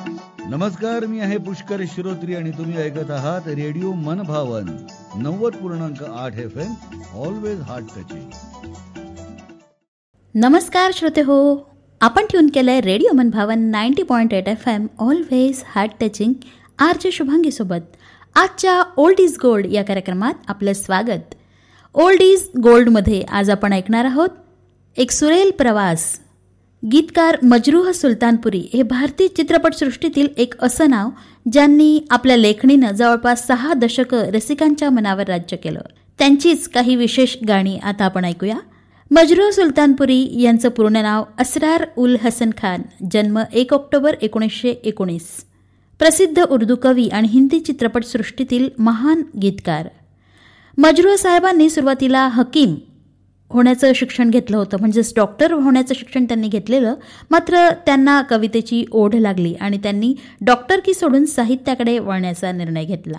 नमस्कार, मी आहे पुष्कर श्रोत्री आणि तुम्ही ऐकत आहात रेडिओ मनभावन 90.8 FM. Always heart touching. नमस्कार श्रोते हो, आपण ट्यून केलंय रेडिओ मनभावन 90.8 FM. Always heart touching. RJ Shubhangi सोबत आजच्या ओल्ड इज गोल्ड या कार्यक्रमात आपलं स्वागत. ओल्ड इज गोल्डमध्ये आज आपण ऐकणार आहोत एक सुरेल प्रवास. गीतकार मजरूह सुलतानपुरी हे भारतीय चित्रपटसृष्टीतील एक असं नाव ज्यांनी आपल्या लेखणीनं जवळपास 6 दशकं रसिकांच्या मनावर राज्य केलं. त्यांचीच काही विशेष गाणी आता आपण ऐकूया. मजरूह सुलतानपुरी यांचं पूर्ण नाव असरार उल हसन खान. जन्म 1 ऑक्टोबर 1919. प्रसिद्ध उर्दू कवी आणि हिंदी चित्रपटसृष्टीतील महान गीतकार. मजरूह साहेबांनी सुरुवातीला हकीम होण्याचं शिक्षण घेतलं होतं, म्हणजेच डॉक्टर होण्याचं शिक्षण त्यांनी घेतलेलं. मात्र त्यांना कवितेची ओढ लागली आणि त्यांनी डॉक्टरकी सोडून साहित्याकडे वळण्याचा निर्णय घेतला.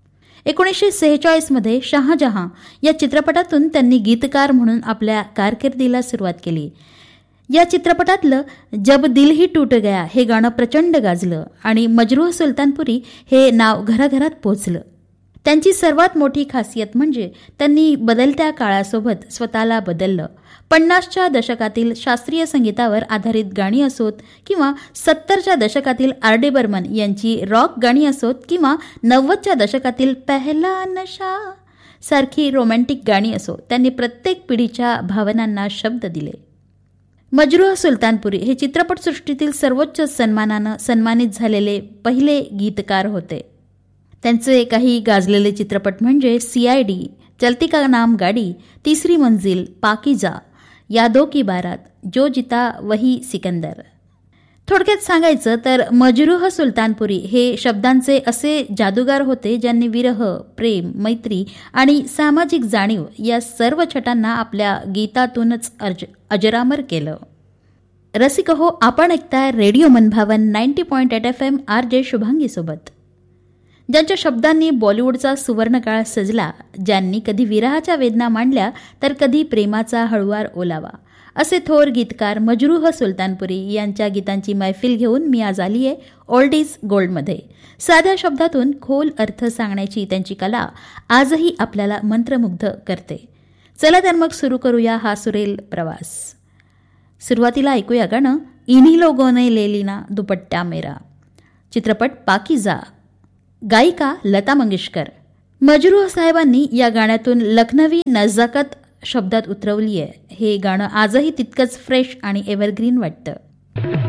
1946 शहाजहां या चित्रपटातून त्यांनी गीतकार म्हणून आपल्या कारकिर्दीला सुरुवात केली. या चित्रपटातलं जब दिल ही टूट गया हे गाणं प्रचंड गाजलं आणि मजरूह सुलतानपुरी हे नाव घराघरात पोचलं. त्यांची सर्वात मोठी खासियत म्हणजे त्यांनी बदलत्या काळासोबत स्वतःला बदललं. 50च्या दशकातील शास्त्रीय संगीतावर आधारित गाणी असोत किंवा 70च्या दशकातील R.D. बर्मन यांची रॉक गाणी असोत किंवा 90च्या दशकातील पहला नशा सारखी रोमॅन्टिक गाणी असो, त्यांनी प्रत्येक पिढीच्या भावनांना शब्द दिले. मजरूह सुलतानपुरी हे चित्रपटसृष्टीतील सर्वोच्च सन्मानानं सन्मानित झालेले पहिले गीतकार होते. त्यांचे काही गाजलेले चित्रपट म्हणजे CID, चलती का नाम गाडी, तिसरी मंजिल, पाकीजा, यादों की बारात, जो जिता वही सिकंदर. थोडक्यात सांगायचं तर मजरूह सुलतानपुरी हे शब्दांचे असे जादूगार होते ज्यांनी विरह, प्रेम, मैत्री आणि सामाजिक जाणीव या सर्व छटांना आपल्या गीतातूनच अजरामर केलं. रसिक हो, आपण ऐकताय रेडिओ मनभावन 90.8 FM. आरजे शुभांगी सोबत. ज्यांच्या शब्दांनी बॉलिवूडचा सुवर्णकाळ सजला, ज्यांनी कधी विरहाच्या वेदना मांडल्या तर कधी प्रेमाचा हळुवार ओलावा, असे थोर गीतकार मजरूह सुलतानपुरी यांच्या गीतांची मैफिल घेऊन मी आज आली आहे ओल्ड इज गोल्डमध्ये. साध्या शब्दातून खोल अर्थ सांगण्याची त्यांची कला आजही आपल्याला मंत्रमुग्ध करते. चला तर मग सुरू करूया हा सुरेल प्रवास. सुरुवातीला ऐकूया गाणं इन्ही लोगों ने ले लीना दुपट्टा मेरा. चित्रपट पाकीजा. गायिका लता मंगेशकर. मजरूह साहेबांनी या गाण्यातून लखनवी नजाकत शब्दात उतरवली आहे. हे गाणं आजही तितकंच फ्रेश आणि एव्हरग्रीन वाटतं.